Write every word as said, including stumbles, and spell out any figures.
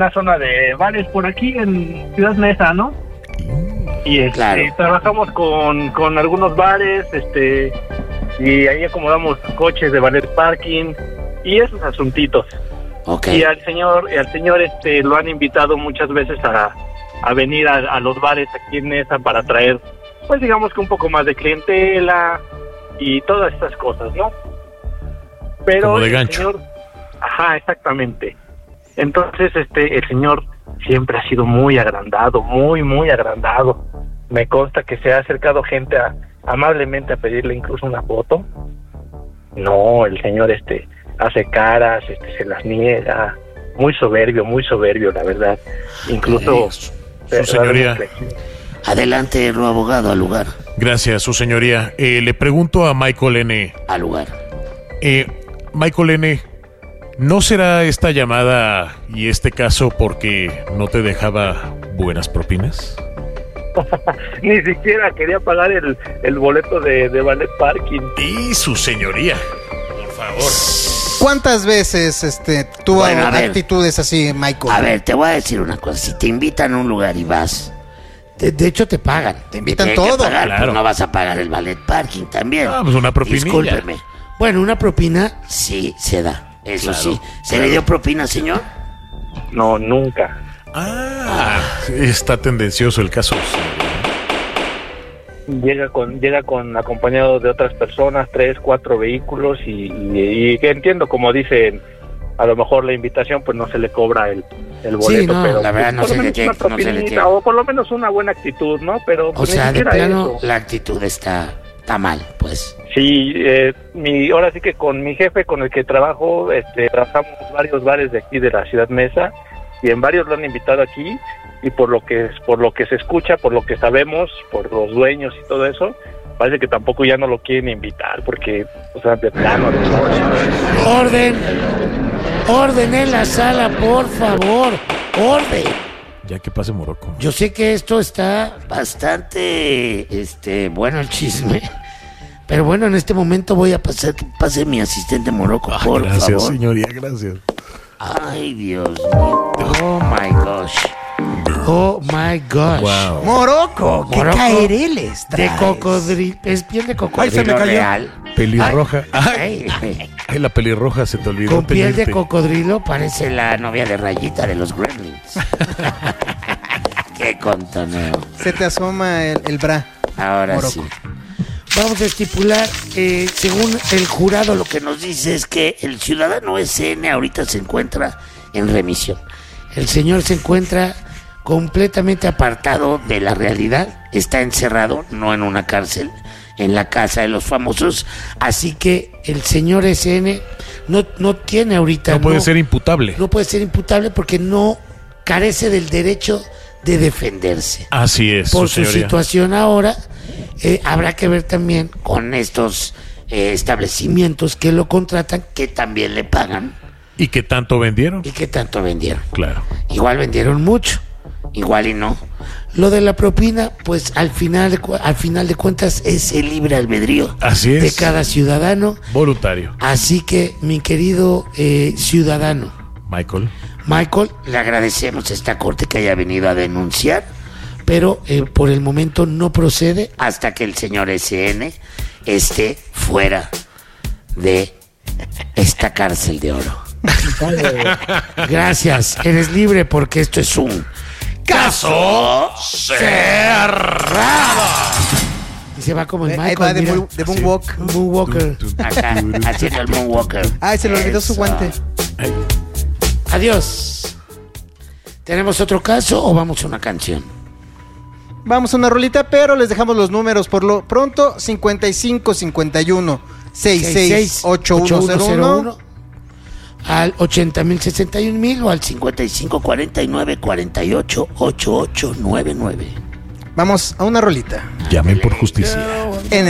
una zona de bares por aquí en Ciudad Neza, ¿no? Y este, claro. trabajamos con, con algunos bares, este, y ahí acomodamos coches de valet parking y esos asuntitos. Okay. Y al señor, al señor este lo han invitado muchas veces a, a venir a, a los bares aquí en Neza para traer, pues digamos que un poco más de clientela y todas estas cosas, ¿no? Pero como de el gancho. Señor, ajá, exactamente. Entonces, este, el señor siempre ha sido muy agrandado, muy, muy agrandado. Me consta que se ha acercado gente a, amablemente a pedirle incluso una foto. No, el señor, este, hace caras, este, se las niega. Muy soberbio, muy soberbio, la verdad. Incluso... Su señoría. Adelante, lo abogado, al lugar. Gracias, su señoría. Eh, le pregunto a Michael N. Al lugar. Eh, Michael N., ¿no será esta llamada y este caso porque no te dejaba buenas propinas? Ni siquiera quería pagar el, el boleto de, de valet parking. Y su señoría, por favor. ¿Cuántas veces este, tuvo bueno, actitudes así, Michael? A ver, te voy a decir una cosa. Si te invitan a un lugar y vas, de, de hecho te pagan. Te invitan te todo. Pagar, claro. Pues no vas a pagar el valet parking también. Ah, pues una propinilla. Discúlpeme. Bueno, una propina sí se da. Eso claro, sí. ¿Se claro. le dio propina, señor? No, nunca. Ah, está tendencioso el caso. Llega con llega con acompañado de otras personas, tres, cuatro vehículos y, y, y que entiendo, como dicen, a lo mejor la invitación pues no se le cobra el, el boleto, sí, no, pero la verdad, pues, no por lo menos una propinita, no o por lo menos una buena actitud, ¿no? Pero pues, o sea, de plano eso. La actitud está está mal, pues. Sí, eh, mi ahora sí que con mi jefe con el que trabajo, este, trabajamos varios bares de aquí de la Ciudad Neza y en varios lo han invitado aquí y por lo que por lo que se escucha, por lo que sabemos, por los dueños y todo eso, parece que tampoco ya no lo quieren invitar porque, o sea, de plano. Orden, orden en la sala, por favor, orden. Ya que pase Morocco. Yo sé que esto está bastante, este, bueno el chisme, pero bueno, en este momento voy a pasar que pase mi asistente Morocco, ah, por gracias, favor. Gracias, señoría, gracias. Ay, Dios mío. Oh, my gosh. Oh, my gosh. Wow. Morocco, ¿qué Morocco caereles traes? De cocodrilo, es piel de cocodrilo. Ay, se me cayó. Real. Pelirroja. Ay, ay, ay, la pelirroja se te olvidó. Con piel pedirte. de cocodrilo parece la novia de Rayita de los Gremlins. Qué contoneo. Se te asoma el, el bra. Ahora Morocco. Sí. Vamos a estipular, eh, según el jurado, lo que nos dice es que el ciudadano S N ahorita se encuentra en remisión. El señor se encuentra completamente apartado de la realidad, está encerrado, no en una cárcel, en la casa de los famosos, así que el señor S N no, no tiene ahorita... No puede no, ser imputable. No puede ser imputable porque no carece del derecho de defenderse. Así es, por su, su situación ahora. Eh, habrá que ver también con estos eh, establecimientos que lo contratan, que también le pagan. ¿Y qué tanto vendieron? ¿Y qué tanto vendieron? Claro. Igual vendieron mucho, igual y no. Lo de la propina, pues al final de, al final de cuentas es el libre albedrío. Así es. De cada ciudadano. Voluntario. Así que, mi querido eh, ciudadano Michael. Michael, le agradecemos a esta corte que haya venido a denunciar, pero eh, por el momento no procede hasta que el señor S N esté fuera de esta cárcel de oro. Gracias, eres libre porque esto es un caso cerrado. Y se va como el Michael, va de, mira, moon, de moonwalk. Moonwalker. Acá, haciendo el moonwalker. Ay, se le olvidó su guante. Ay. Adiós. ¿Tenemos otro caso o vamos a una canción? Vamos a una rolita, pero les dejamos los números por lo pronto: cincuenta y cinco cincuenta y uno sesenta y seis ochenta y uno cero uno al ochenta mil sesenta y un mil o al cincuenta y cinco cuarenta y nueve cuarenta y ocho ochenta y ocho noventa y nueve. Vamos a una rolita. Llamen por justicia. En